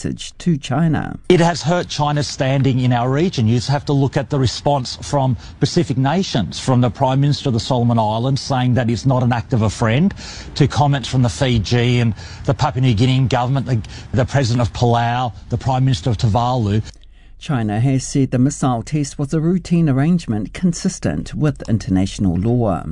message to China. It has hurt China's standing in our region. You just have to look at the response from Pacific nations, from the Prime Minister of the Solomon Islands saying that he's not an act of a friend, to comments from the Fiji and the Papua New Guinea government, the President of Palau, the Prime Minister of Tuvalu. China has said the missile test was a routine arrangement consistent with international law.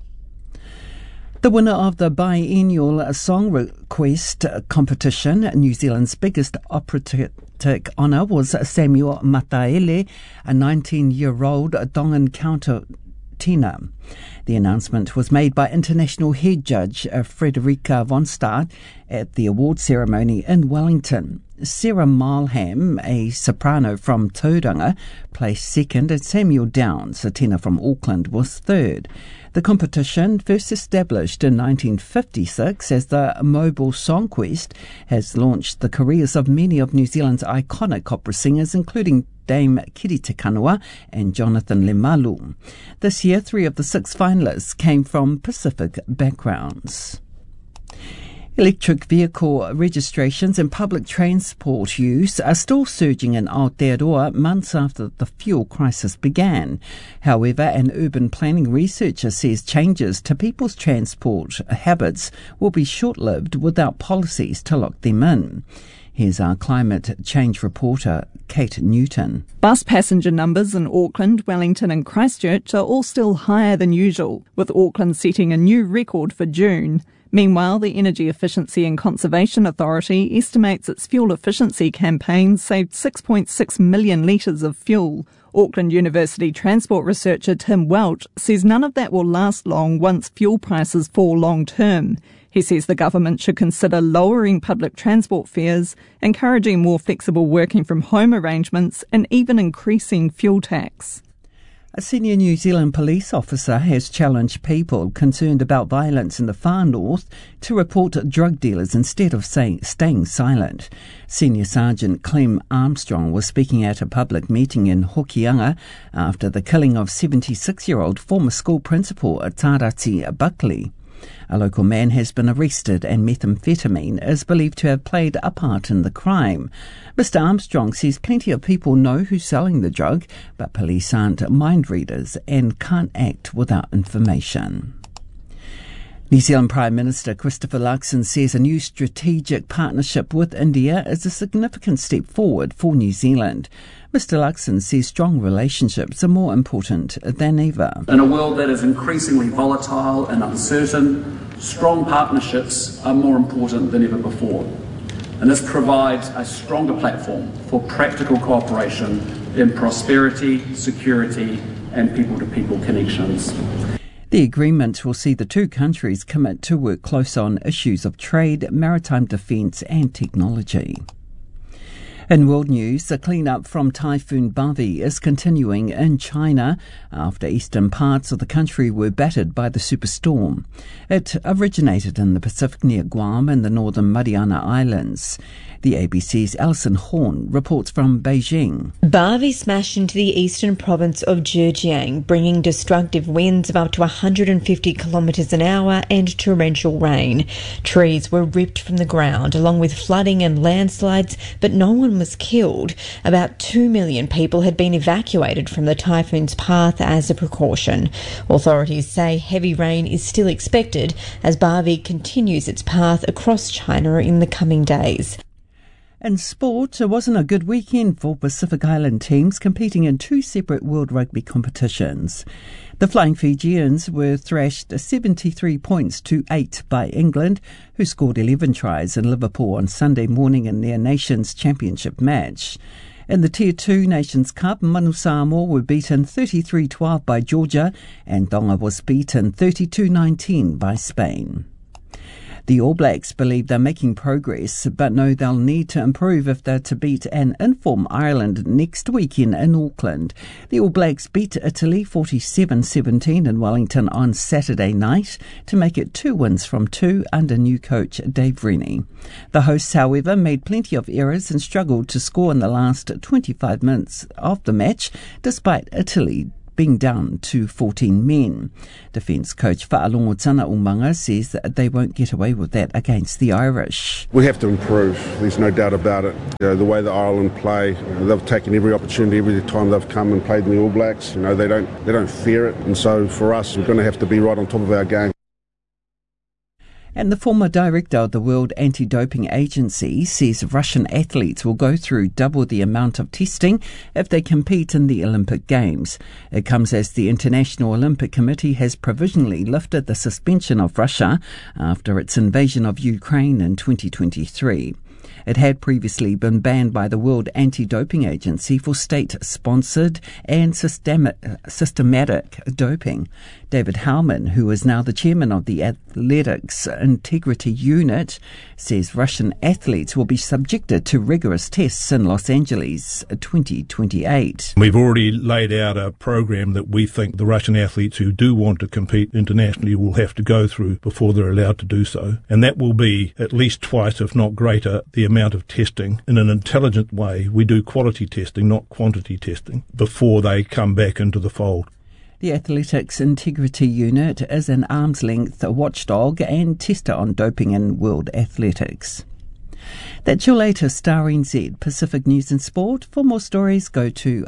The winner of the biennial Song Request competition, New Zealand's biggest operatic honour, was Samuel Mataele, a 19-year-old Tongan countertenor. The announcement was made by international head judge Frederica von Start at the award ceremony in Wellington. Sarah Milham, a soprano from Tauranga, placed second, and Samuel Downs, a tenor from Auckland, was third. The competition, first established in 1956 as the Mobile Song Quest, has launched the careers of many of New Zealand's iconic opera singers, including Dame Kiri Te Kanawa and Jonathan Lemalu. This year, 3 of the 6 finalists came from Pacific backgrounds. Electric vehicle registrations and public transport use are still surging in Aotearoa months after the fuel crisis began. However, an urban planning researcher says changes to people's transport habits will be short-lived without policies to lock them in. Here's our climate change reporter, Kate Newton. Bus passenger numbers in Auckland, Wellington and Christchurch are all still higher than usual, with Auckland setting a new record for June. Meanwhile, the Energy Efficiency and Conservation Authority estimates its fuel efficiency campaign saved 6.6 million litres of fuel. Auckland University transport researcher Tim Welch says none of that will last long once fuel prices fall long term. He says the government should consider lowering public transport fares, encouraging more flexible working from home arrangements, and even increasing fuel tax. A senior New Zealand police officer has challenged people concerned about violence in the far north to report drug dealers instead of staying silent. Senior Sergeant Clem Armstrong was speaking at a public meeting in Hokianga after the killing of 76-year-old former school principal Tarati Buckley. A local man has been arrested and methamphetamine is believed to have played a part in the crime. Mr. Armstrong says plenty of people know who's selling the drug, but police aren't mind readers and can't act without information. New Zealand Prime Minister Christopher Luxon says a new strategic partnership with India is a significant step forward for New Zealand. Mr. Luxon says strong relationships are more important than ever. In a world that is increasingly volatile and uncertain, strong partnerships are more important than ever before. And this provides a stronger platform for practical cooperation in prosperity, security and people-to-people connections. The agreement will see the two countries commit to work close on issues of trade, maritime defence and technology. In world news, the clean-up from Typhoon Bavi is continuing in China after eastern parts of the country were battered by the superstorm. It originated in the Pacific near Guam and the northern Mariana Islands. The ABC's Alison Horn reports from Beijing. Bavi smashed into the eastern province of Zhejiang, bringing destructive winds of up to 150 kilometres an hour and torrential rain. Trees were ripped from the ground, along with flooding and landslides, but no one was killed. About 2 million people had been evacuated from the typhoon's path as a precaution. Authorities say heavy rain is still expected as Bavi continues its path across China in the coming days. In sport, it wasn't a good weekend for Pacific Island teams competing in 2 separate World Rugby competitions. The Flying Fijians were thrashed 73 points to 8 by England, who scored 11 tries in Liverpool on Sunday morning in their Nations Championship match. In the Tier 2 Nations Cup, Manu Samoa were beaten 33-12 by Georgia and Tonga was beaten 32-19 by Spain. The All Blacks believe they're making progress, but know they'll need to improve if they're to beat an informed Ireland next weekend in Auckland. The All Blacks beat Italy 47-17 in Wellington on Saturday night to make it 2 wins from 2 under new coach Dave Rennie. The hosts, however, made plenty of errors and struggled to score in the last 25 minutes of the match, despite Italy being down to 14 men. Defence coach Fa'alongo Tana Umanga says that they won't get away with that against the Irish. We have to improve, there's no doubt about it. The way that Ireland play, they've taken every opportunity every time they've come and played in the All Blacks. They don't fear it, and so for us we're going to have to be right on top of our game. And the former director of the World Anti-Doping Agency says Russian athletes will go through double the amount of testing if they compete in the Olympic Games. It comes as the International Olympic Committee has provisionally lifted the suspension of Russia after its invasion of Ukraine in 2023. It had previously been banned by the World Anti-Doping Agency for state-sponsored and systematic doping. David Howman, who is now the chairman of the Athletics Integrity Unit, says Russian athletes will be subjected to rigorous tests in Los Angeles 2028. We've already laid out a program that we think the Russian athletes who do want to compete internationally will have to go through before they're allowed to do so. And that will be at least twice, if not greater, the amount of testing. In an intelligent way, we do quality testing, not quantity testing, before they come back into the fold. The Athletics Integrity Unit is an arm's-length watchdog and tester on doping in world athletics. That's your latest RNZ Pacific News and Sport. For more stories, go to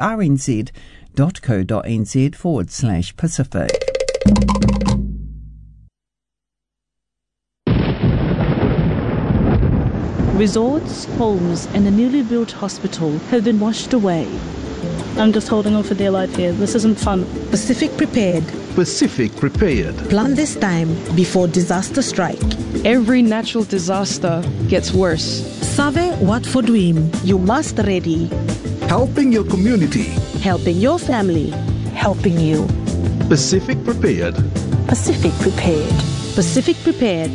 rnz.co.nz/Pacific. Resorts, homes and a newly built hospital have been washed away. I'm just holding on for dear life here. This isn't fun. Pacific Prepared. Pacific Prepared. Plan this time before disaster strike. Every natural disaster gets worse. Save what for dream. You must ready. Helping your community. Helping your family. Helping you. Pacific Prepared. Pacific Prepared. Pacific Prepared.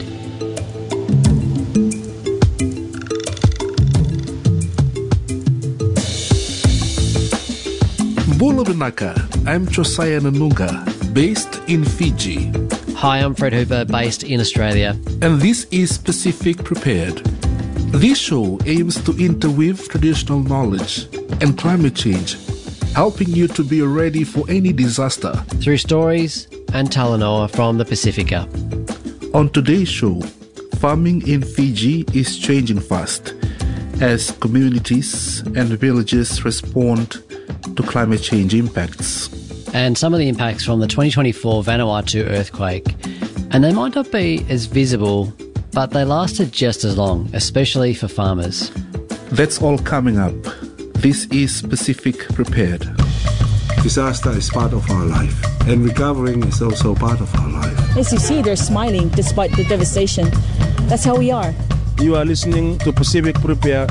Bula Vinaka, I'm Josiah Nanunga, based in Fiji. Hi, I'm Fred Hooper, based in Australia. And this is Pacific Prepared. This show aims to interweave traditional knowledge and climate change, helping you to be ready for any disaster. Through stories and talanoa from the Pacifica. On today's show, farming in Fiji is changing fast as communities and villages respond to climate change impacts. And some of the impacts from the 2024 Vanuatu earthquake. And they might not be as visible, but they lasted just as long, especially for farmers. That's all coming up. This is Pacific Prepared. Disaster is part of our life, and recovering is also part of our life. As you see, they're smiling despite the devastation. That's how we are. You are listening to Pacific Prepared.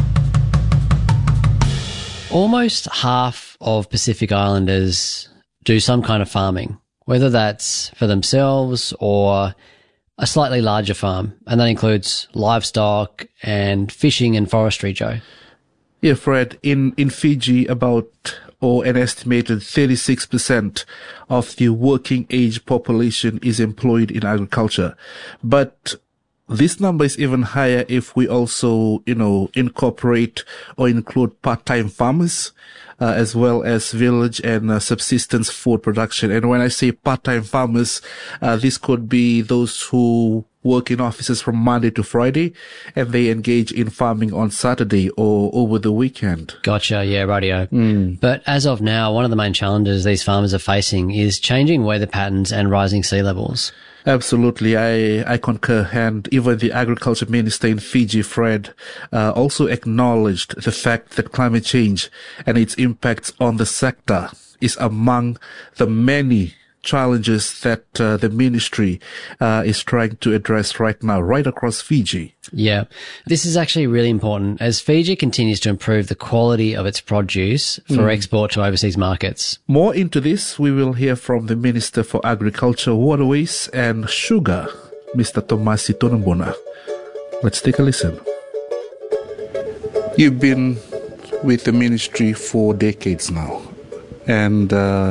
Almost half of Pacific Islanders do some kind of farming, whether that's for themselves or a slightly larger farm, and that includes livestock and fishing and forestry, Joe. Yeah, Fred, in Fiji, about an estimated 36% of the working age population is employed in agriculture. But this number is even higher if we also, incorporate or include part-time farmers, as well as village and subsistence food production. And when I say part-time farmers, this could be those who work in offices from Monday to Friday, and they engage in farming on Saturday or over the weekend. Gotcha, yeah, rightio. But as of now, one of the main challenges these farmers are facing is changing weather patterns and rising sea levels. Absolutely, I concur. And even the agriculture minister in Fiji, Fred, also acknowledged the fact that climate change and its impacts on the sector is among the many challenges that the ministry is trying to address right now, right across Fiji. Yeah, this is actually really important as Fiji continues to improve the quality of its produce for export to overseas markets. More into this, we will hear from the Minister for Agriculture, Waterways and Sugar, Mr. Tomasi Tonambona. Let's take a listen. You've been with the ministry for decades now, and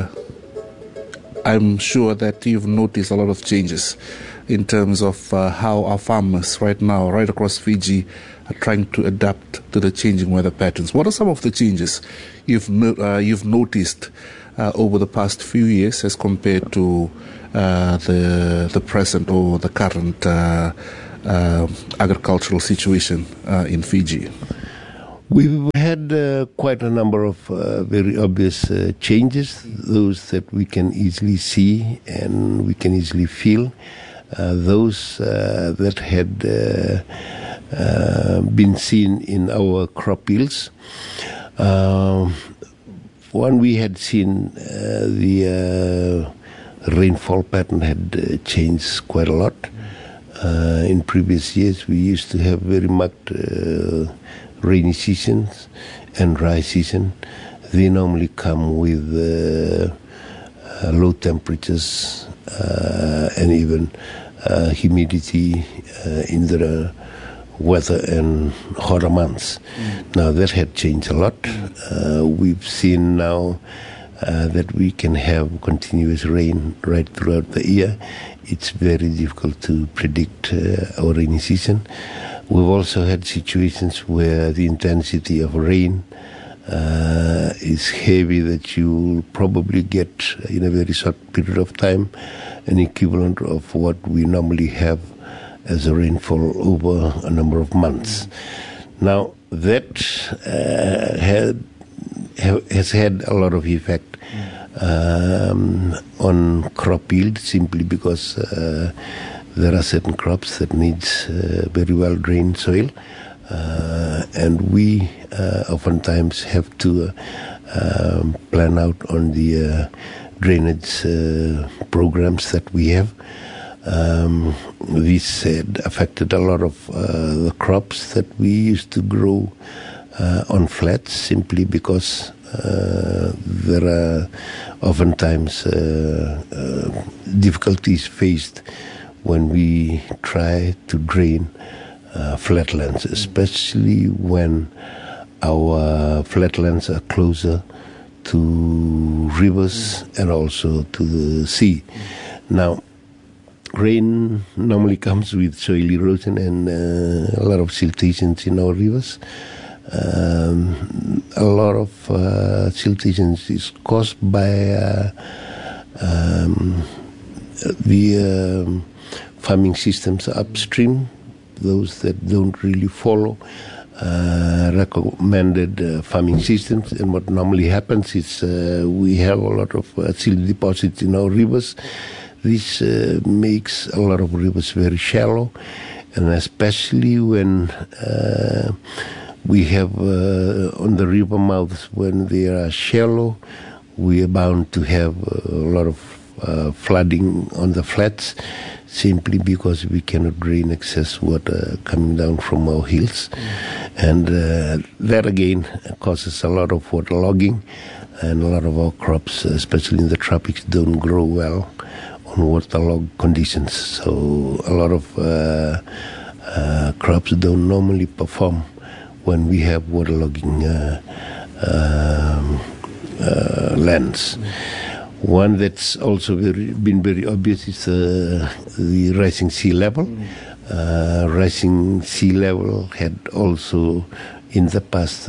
I'm sure that you've noticed a lot of changes in terms of how our farmers right now, right across Fiji, trying to adapt to the changing weather patterns. What are some of the changes you've noticed over the past few years as compared to the present or the current agricultural situation in Fiji? We've had quite a number of very obvious changes, those that we can easily see and we can easily feel. Those that had been seen in our crop yields. One, we had seen the rainfall pattern had changed quite a lot. In previous years, we used to have very marked rainy seasons and dry season. They normally come with low temperatures and even humidity in the weather and hotter months. Now that had changed a lot. We've seen now that we can have continuous rain right throughout the year. It's very difficult to predict our rainy season. We've also had situations where the intensity of rain is heavy, that you'll probably get in a very short period of time an equivalent of what we normally have as a rainfall over a number of months. Now that has had a lot of effect on crop yield, simply because there are certain crops that needs very well drained soil, and we oftentimes have to plan out on the drainage programs that we have. This had affected a lot of the crops that we used to grow on flats, simply because there are oftentimes difficulties faced when we try to drain flatlands, especially when our flatlands are closer to rivers and also to the sea. Now, rain normally comes with soil erosion and a lot of siltations in our rivers. A lot of siltations is caused by the farming systems upstream, those that don't really follow recommended farming systems. And what normally happens is we have a lot of silt deposits in our rivers. This makes a lot of rivers very shallow, and especially when we have on the river mouths, when they are shallow, we are bound to have a lot of flooding on the flats, simply because we cannot drain excess water coming down from our hills. And that again causes a lot of waterlogging, and a lot of our crops, especially in the tropics, don't grow well on waterlogged conditions. So a lot of crops don't normally perform when we have waterlogging lands. One that's also been very obvious is the rising sea level. Rising sea level had also in the past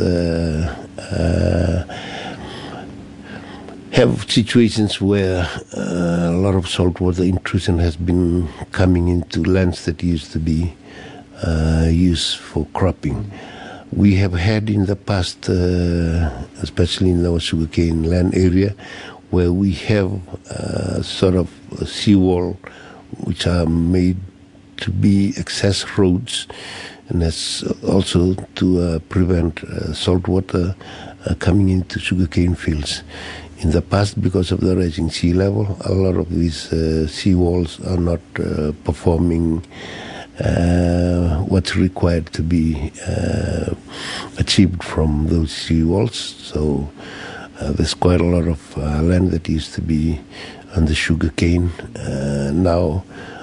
have situations where a lot of saltwater intrusion has been coming into lands that used to be used for cropping. We have had in the past, especially in our sugarcane land area, where we have sort of a seawall which are made to be access roads, and that's also to prevent saltwater coming into sugarcane fields. In the past, because of the rising sea level, a lot of these seawalls are not performing what's required to be achieved from those seawalls. So there's quite a lot of land that used to be on the sugarcane. Now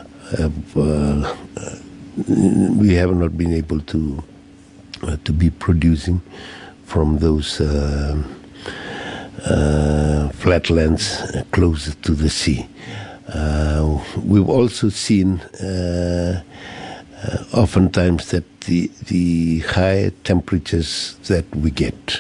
we have not been able to be producing from those flatlands closer to the sea. We've also seen oftentimes that the high temperatures that we get,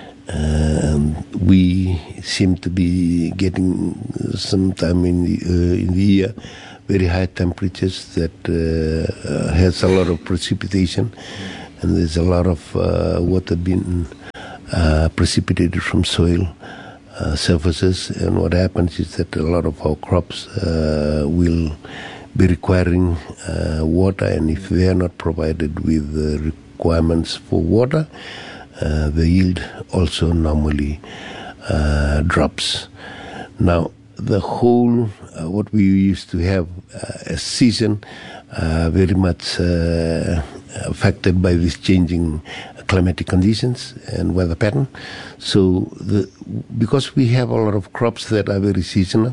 we seem to be getting sometime in the year very high temperatures that has a lot of precipitation, and there's a lot of water being precipitated from soil surfaces. And what happens is that a lot of our crops will be requiring water, and if they are not provided with the requirements for water, the yield also normally drops. Now, the whole, what we used to have a season very much affected by these changing climatic conditions and weather pattern. So because we have a lot of crops that are very seasonal,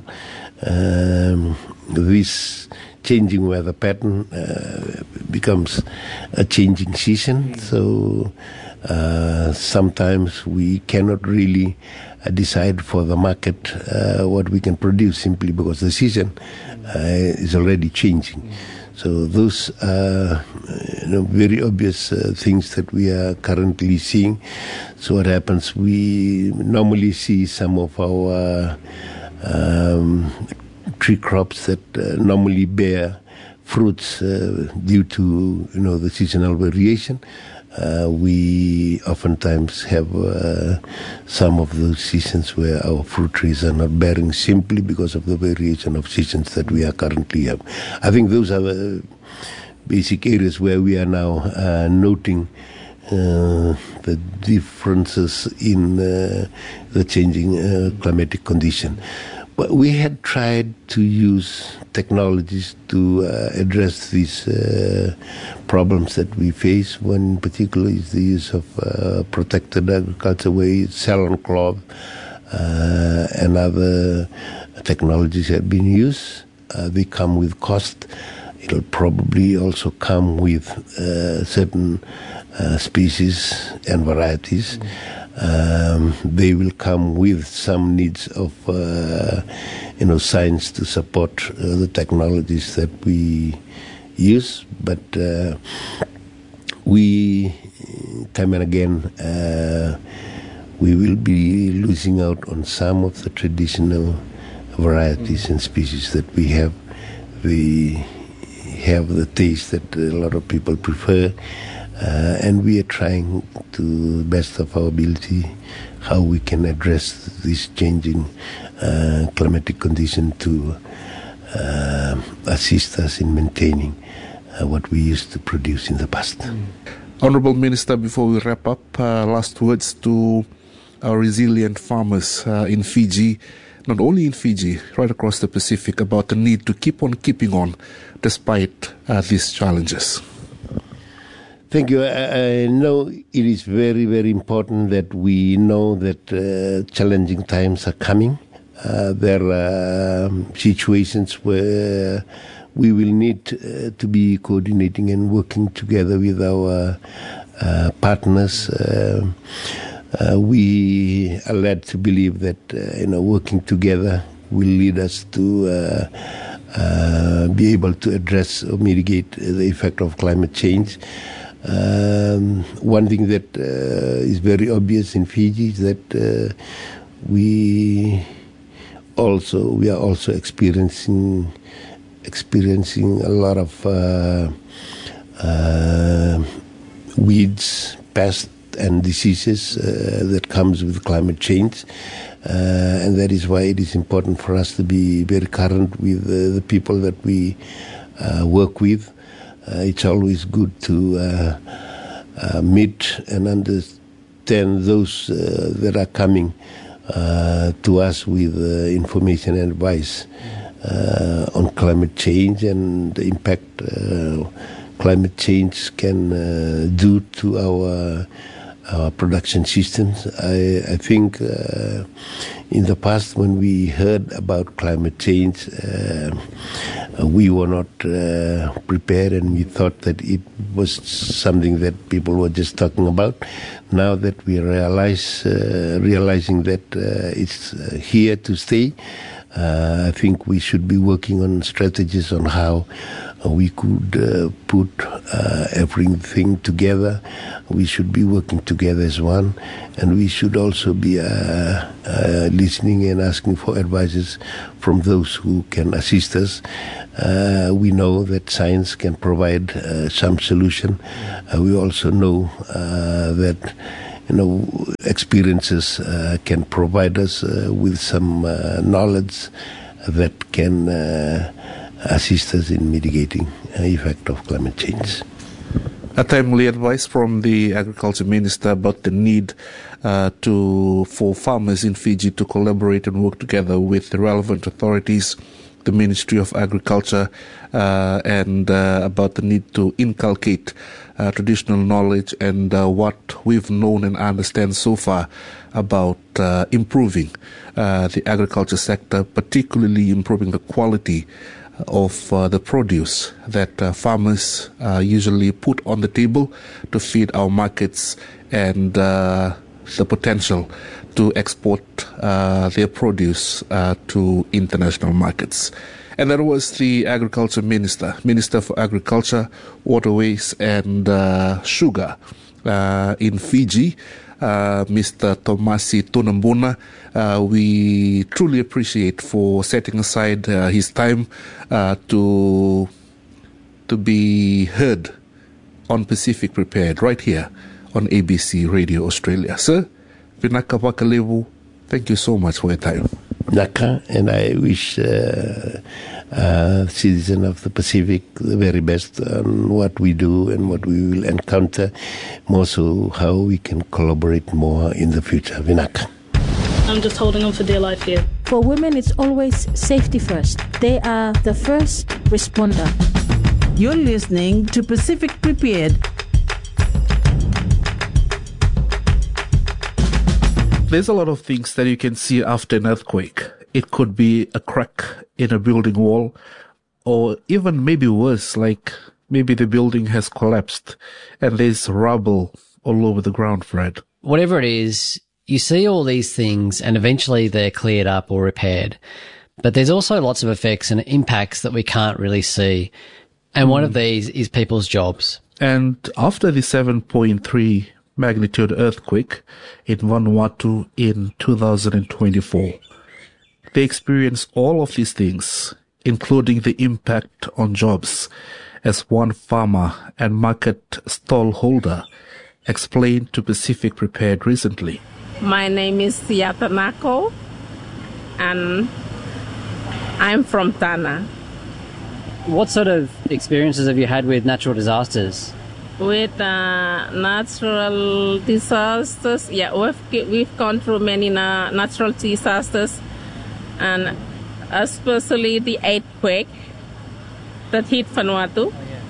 this changing weather pattern becomes a changing season. So sometimes we cannot really decide for the market what we can produce, simply because the season is already changing. So those are very obvious things that we are currently seeing. So what happens, we normally see some of our tree crops that normally bear fruits due to the seasonal variation. We oftentimes have some of those seasons where our fruit trees are not bearing, simply because of the variation of seasons that we are currently have. I think those are the basic areas where we are now noting the differences in the changing climatic condition. But we had tried to use technologies to address these problems that we face. One in particular is the use of protected agriculture, where it's cell cloth and other technologies have been used. They come with cost. It'll probably also come with certain species and varieties. They will come with some needs of science to support the technologies that we use, but we time and again we will be losing out on some of the traditional varieties and species that we have. We have the taste that a lot of people prefer. And we are trying to the best of our ability how we can address this changing climatic condition to assist us in maintaining what we used to produce in the past. Honourable Minister, before we wrap up, last words to our resilient farmers in Fiji, not only in Fiji, right across the Pacific, about the need to keep on keeping on despite these challenges. Thank you. I know it is very, very important that we know that challenging times are coming. There are situations where we will need to be coordinating and working together with our partners. We are led to believe that working together will lead us to be able to address or mitigate the effect of climate change. One thing that is very obvious in Fiji is that we are also experiencing a lot of weeds, pests, and diseases that comes with climate change, and that is why it is important for us to be very current with the people that we work with. It's always good to meet and understand those that are coming to us with information and advice on climate change and the impact climate change can do to our production systems. I think in the past, when we heard about climate change, we were not prepared, and we thought that it was something that people were just talking about. Now that we realizing that it's here to stay, I think we should be working on strategies on how we could put everything together. We should be working together as one, and we should also be listening and asking for advices from those who can assist us. We know that science can provide some solution. We also know that experiences can provide us with some knowledge that can assist us in mitigating the effect of climate change. A timely advice from the Agriculture Minister about the need for farmers in Fiji to collaborate and work together with the relevant authorities, the Ministry of Agriculture, and about the need to inculcate traditional knowledge and what we've known and understand so far about improving the agriculture sector, particularly improving the quality of the produce that farmers usually put on the table to feed our markets, and the potential to export their produce to international markets. And that was the Agriculture Minister, Minister for Agriculture, Waterways and Sugar in Fiji, Mr. Tomasi Tunambuna. We truly appreciate for setting aside his time to be heard on Pacific Prepared right here on ABC Radio Australia. Sir, Vinaka Wakalevu, thank you so much for your time. Naka, and I wish citizens of the Pacific the very best on what we do and what we will encounter, more so how we can collaborate more in the future. Vinaka. I'm just holding on for dear life here. For women, it's always safety first. They are the first responder. You're listening to Pacific Prepared. There's a lot of things that you can see after an earthquake. It could be a crack in a building wall, or even maybe worse, like maybe the building has collapsed and there's rubble all over the ground, Fred. Whatever it is, you see all these things and eventually they're cleared up or repaired. But there's also lots of effects and impacts that we can't really see. And one of these is people's jobs. And after the 7.3 magnitude earthquake in Vanuatu in 2024, they experienced all of these things, including the impact on jobs, as one farmer and market stall holder explained to Pacific Prepared recently. My name is Siata Nako, and I'm from Tana. What sort of experiences have you had with natural disasters? With natural disasters, we've gone through many natural disasters, and especially the earthquake that hit Vanuatu.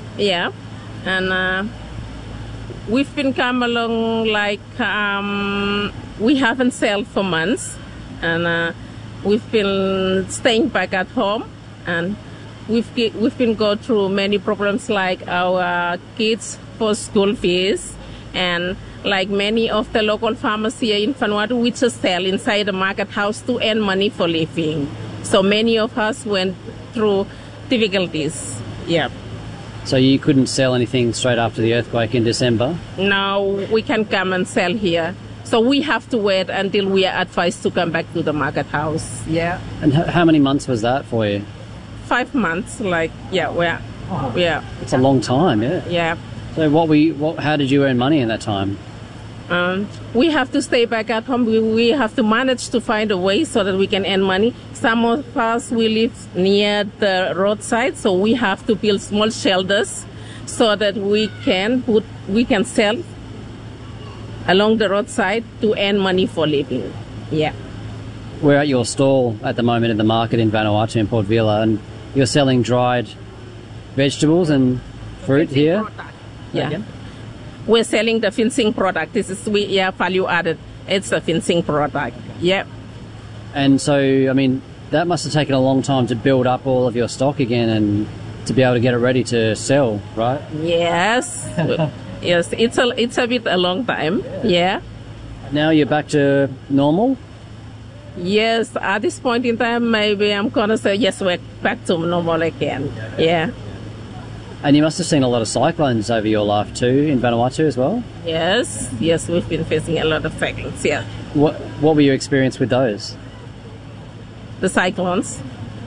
And we've been come along like we haven't sailed for months, and we've been staying back at home, and we've been go through many problems like our kids for school fees, and like many of the local farmers here in Vanuatu, we just sell inside the market house to earn money for living. So many of us went through difficulties. Yeah. So you couldn't sell anything straight after the earthquake in December? No, we can come and sell here. So we have to wait until we are advised to come back to the market house. Yeah. And how many months was that for you? 5 months, yeah. It's a long time, yeah. Yeah. So how did you earn money in that time? We have to stay back at home. We have to manage to find a way so that we can earn money. Some of us, we live near the roadside, so we have to build small shelters so that we can sell along the roadside to earn money for living. Yeah. We're at your stall at the moment in the market in Vanuatu in Port Vila, and you're selling dried vegetables and fruit here? Yeah. Again? We're selling the fencing product. This is value added. It's a fencing product. Yeah. And so, I mean, that must have taken a long time to build up all of your stock again and to be able to get it ready to sell, right? Yes. Yes, it's a bit a long time. Yeah. Now you're back to normal? Yes, at this point in time, maybe I'm going to say yes, we're back to normal again. Yeah. And you must have seen a lot of cyclones over your life too in Vanuatu as well? Yes, we've been facing a lot of cyclones, yeah. What were your experience with those? The cyclones?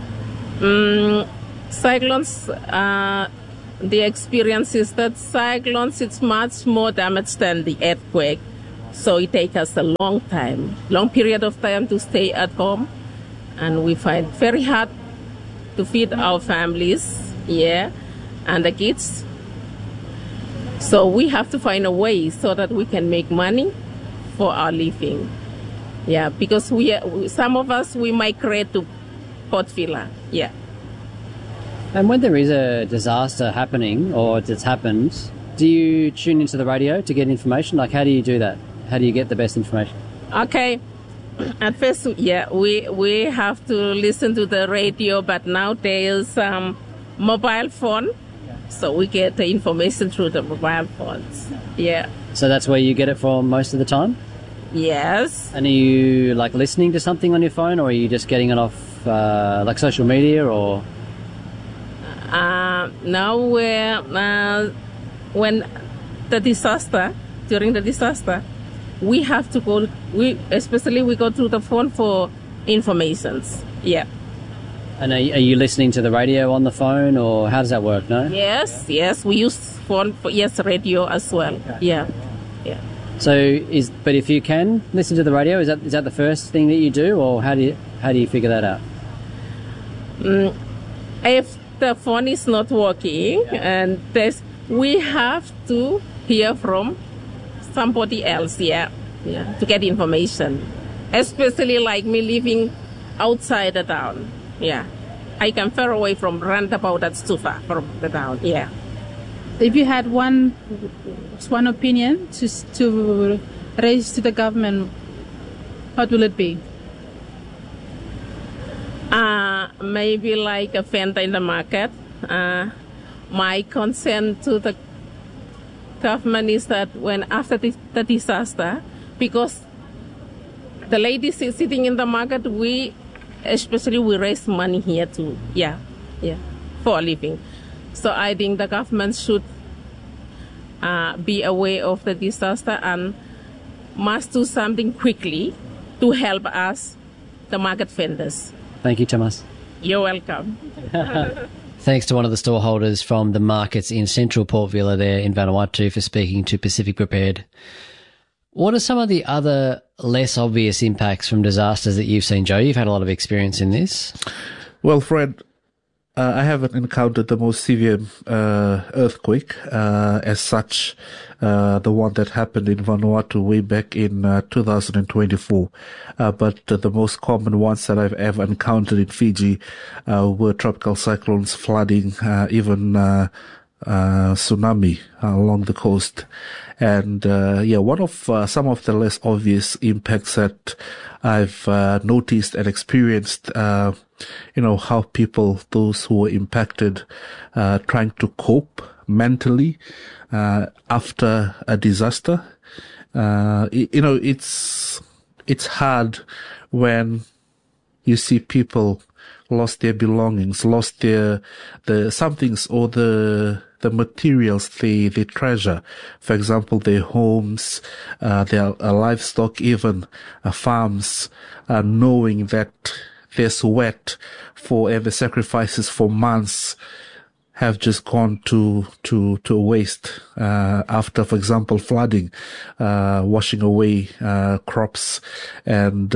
Cyclones, the experience is that cyclones, it's much more damage than the earthquake. So it takes us a long period of time to stay at home. And we find it very hard to feed our families, yeah, and the kids. So we have to find a way so that we can make money for our living. Yeah, because some of us, we migrate to Port Vila, yeah. And when there is a disaster happening or it's happened, do you tune into the radio to get information? Like, how do you do that? How do you get the best information? Okay. At first, yeah, we have to listen to the radio, but now there's mobile phone, so we get the information through the mobile phones. Yeah. So that's where you get it from most of the time? Yes. And are you like listening to something on your phone, or are you just getting it off like social media, or? Now when during the disaster, we have to go, we go through the phone for informations. Yeah. And are you listening to the radio on the phone, or how does that work, no? Yes, we use phone for, radio as well. Okay. Yeah. So but if you can listen to the radio, is that the first thing that you do, or how do you figure that out? If the phone is not working, and we have to hear from somebody else, to get information. Especially like me living outside the town, I can far away from roundabout, that's too far from the town, If you had one opinion to raise to the government, what will it be? Maybe like a vendor in the market. My concern to the government is that when after the disaster, because the ladies sitting in the market, we raise money here too, for a living. So I think the government should be aware of the disaster and must do something quickly to help us, the market vendors. Thank you, Thomas. You're welcome. Thanks to one of the storeholders from the markets in central Port Vila there in Vanuatu for speaking to Pacific Prepared. What are some of the other less obvious impacts from disasters that you've seen, Joe? You've had a lot of experience in this. Well, Fred, I haven't encountered the most severe earthquake as such, the one that happened in Vanuatu way back in 2024. But the most common ones that I've ever encountered in Fiji were tropical cyclones, flooding, even tsunami along the coast. And one of some of the less obvious impacts that I've noticed and experienced, how people, those who were impacted, trying to cope mentally after a disaster. It's hard when you see people lost their belongings, lost the some things or the materials they treasure. For example, their homes, their livestock, even farms, knowing that their sweat and the sacrifices for months have just gone to waste after, for example, flooding, washing away crops and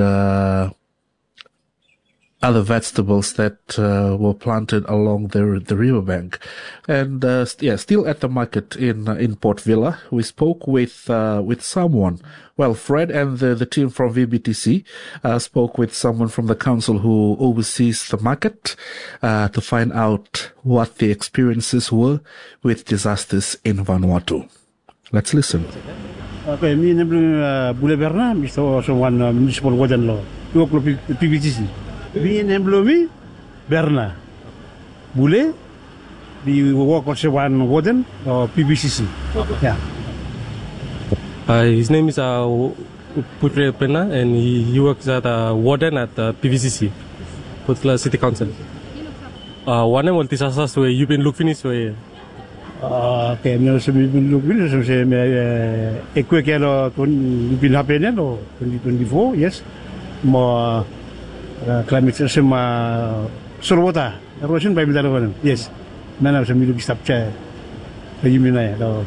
other vegetables that were planted along the riverbank. And still at the market in Port Vila, we spoke with someone. Well, Fred and the team from VBTC spoke with someone from the council who oversees the market to find out what the experiences were with disasters in Vanuatu. Let's listen. Okay, me name Bule Berna, Mr. Someone Municipal Wadan Law, PBTC. Me name Berna. Bule, we work on one Wadan or PBCC. Yeah. His name is Putre Pena, and he works at warden at PVCC, Putra City Council. One of the disasters where you've been looking is where. Okay, I'm not looking. So say, a quick yellow been happening or 2024. Yes, more climate change, solo water erosion by the yes. Man, I'm some stop chair. You mean I know.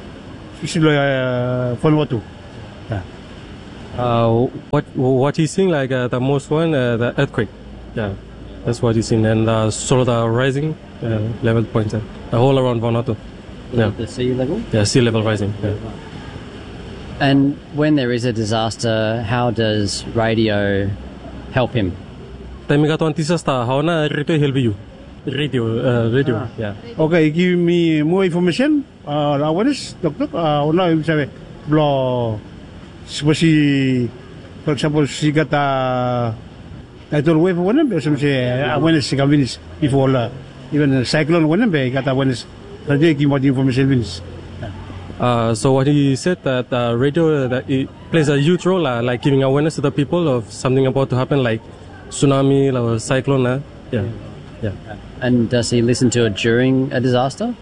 What he's seeing like the most one the earthquake, yeah, that's what he's seeing, and sort of the rising level points the whole around Vanuatu. Yeah, the sea level. Yeah, sea level rising. Yeah. And when there is a disaster, how does radio help him? Disaster, how na radio help you? Radio. Yeah. Okay, give me more information. Awareness, doctor. Now you say, blow. Suppose, for example, she got a tidal wave one of them. Say awareness convince before even a cyclone one of them got awareness. Radio give more information wins. So what he said that radio that it plays a huge role, like giving awareness to the people of something about to happen, like tsunami or cyclone. Yeah. And does he listen to it during a disaster?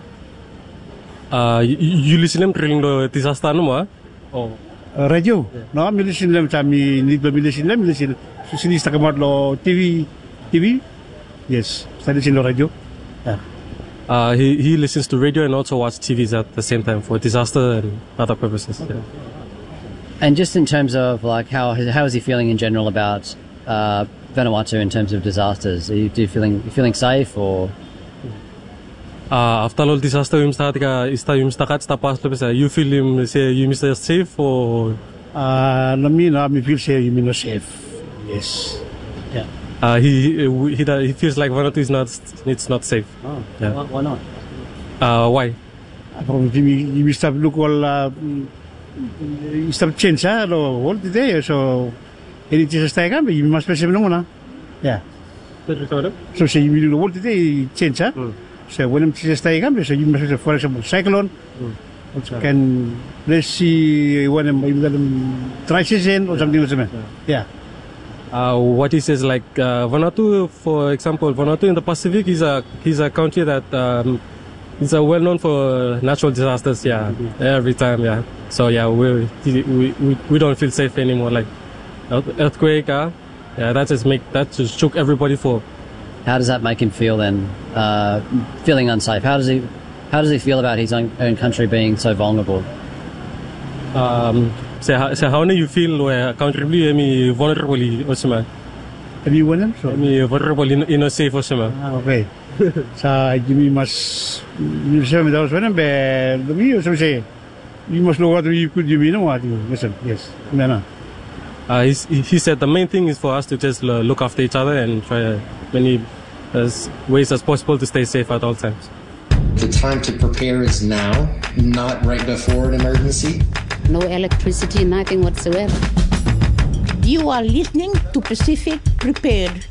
You listen to him during the disaster, no? Oh. Radio. Yeah. No, I'm listening to them. Kami need to listen to them. Listen. So sini sa kamar lo TV. Yes. Saya listen to radio. Yeah. He listens to radio and also watch TVs at the same time for disaster and other purposes. Okay. Yeah. And just in terms of like how is he feeling in general about Vanuatu in terms of disasters? Are you feeling safe or? After all disaster, you feel him safe or? Me feel safe. You mean not safe? Yes. Yeah. He feels like Vanuatu is not safe. Oh. Yeah. Why not? Why? You stop look all. You stop change all the day so. Any disaster come, you must be no. Yeah. So say you do all the day change. So when disaster comes, so you must, for example, cyclone. Can let's see when dry season or something like that. Yeah. What he says, like Vanuatu, for example, Vanuatu in the Pacific is a country that is well known for natural disasters. Yeah, every time. Yeah. So yeah, we don't feel safe anymore. Like earthquake. Yeah, that just shook everybody for. How does that make him feel then? Feeling unsafe. How does he feel about his own country being so vulnerable? So how do you feel where country vulnerable osima? Have you won so vulnerable in a safe osima? Okay. So you must you say me those when be me so say you must know what you could you mean what you listen. Yes. No. He said the main thing is for us to just look after each other and try many ways as possible to stay safe at all times. The time to prepare is now, not right before an emergency. No electricity, nothing whatsoever. You are listening to Pacific Prepared.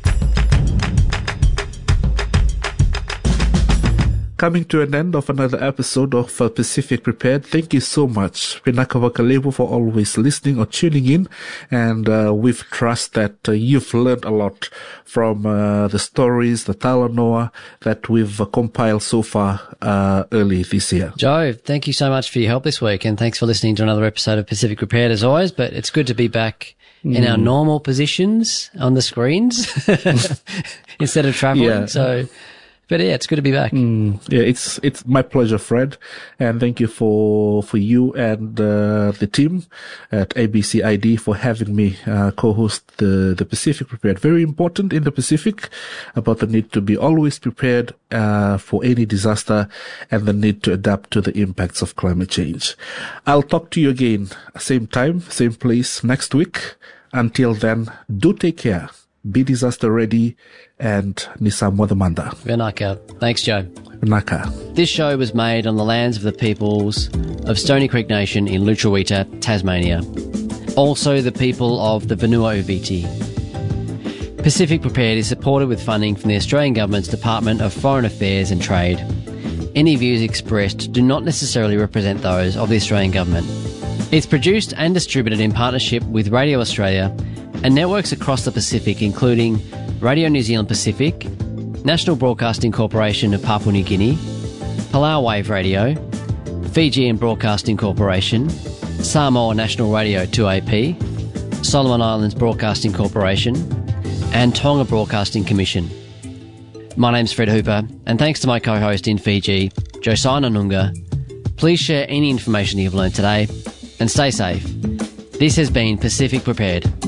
Coming to an end of another episode of Pacific Prepared. Thank you so much, Pinaka Wakalebu, for always listening or tuning in. And we trust that you've learned a lot from the stories, the Talanoa that we've compiled so far early this year. Joe, thank you so much for your help this week. And thanks for listening to another episode of Pacific Prepared as always. But it's good to be back in our normal positions on the screens instead of traveling. Yeah. So... But yeah, it's good to be back. Yeah, it's my pleasure, Fred, and thank you for you and the team at ABCID for having me co-host the Pacific Prepared. Very important in the Pacific about the need to be always prepared for any disaster and the need to adapt to the impacts of climate change. I'll talk to you again, same time, same place next week. Until then, do take care. Be disaster ready, and Nisamo the Manda. Vinaka. Thanks, Joe. Vinaka. This show was made on the lands of the peoples of Stony Creek Nation in Lutruwita, Tasmania. Also the people of the Vanuatu. Pacific Prepared is supported with funding from the Australian Government's Department of Foreign Affairs and Trade. Any views expressed do not necessarily represent those of the Australian Government. It's produced and distributed in partnership with Radio Australia and networks across the Pacific, including Radio New Zealand Pacific, National Broadcasting Corporation of Papua New Guinea, Palau Wave Radio, Fijian Broadcasting Corporation, Samoa National Radio 2AP, Solomon Islands Broadcasting Corporation, and Tonga Broadcasting Commission. My name's Fred Hooper, and thanks to my co-host in Fiji, Josiah Nunga. Please share any information you've learned today, and stay safe. This has been Pacific Prepared.